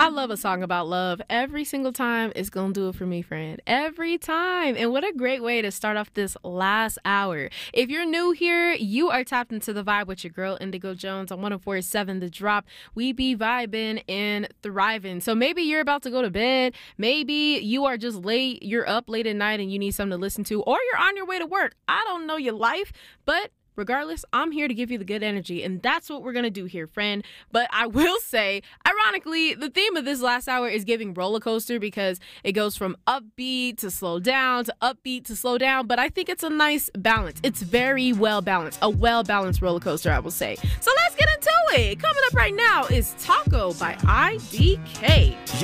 I love a song about love. Every single time it's going to do it for me, friend. Every time. And what a great way to start off this last hour. If you're new here, you are tapped into the vibe with your girl, Indigo Jones, on 104.7 The Drop. We be vibing and thriving. So maybe you're about to go to bed. Maybe you are just late. You're up late at night and you need something to listen to. Or you're on your way to work. I don't know your life, but regardless, I'm here to give you the good energy, and that's what we're going to do here, friend. But I will say, ironically, the theme of this last hour is giving roller coaster because it goes from upbeat to slow down to upbeat to slow down, but I think it's a nice balance. It's very well balanced, a well-balanced roller coaster, I will say. So let's get into it. Coming up right now is Taco by IDK.